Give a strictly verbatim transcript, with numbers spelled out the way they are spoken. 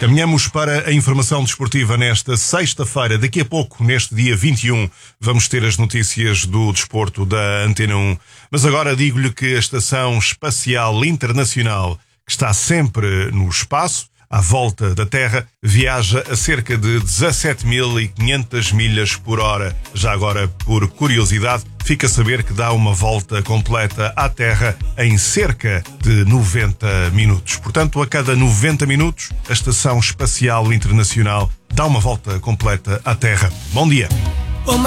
Caminhamos para a informação desportiva nesta sexta-feira. Daqui a pouco, neste dia vinte e um, vamos ter as notícias do desporto da Antena um. Mas agora digo-lhe que a Estação Espacial Internacional, que está sempre no espaço, à volta da Terra, viaja a cerca de dezassete mil e quinhentas milhas por hora. Já agora, por curiosidade, fica a saber que dá uma volta completa à Terra em cerca de noventa minutos. Portanto, a cada noventa minutos, a Estação Espacial Internacional dá uma volta completa à Terra. Bom dia!